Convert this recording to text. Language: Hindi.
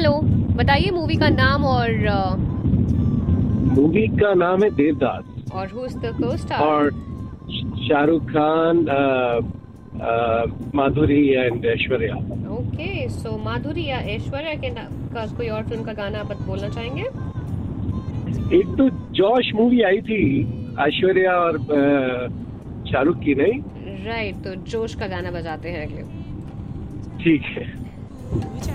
हेलो, बताइए मूवी का नाम मूवी का नाम है देवदास। और हु इज द को स्टार? और शाहरुख खान, माधुरी एंड ऐश्वर्या। ओके, सो माधुरी या ऐश्वर्या का कोई और फिल्म का गाना आप बोलना चाहेंगे? एक तो जॉश मूवी आई थी, ऐश्वर्या और शाहरुख की, नहीं? राइट, तो जोश का गाना बजाते हैं अगले। ठीक है।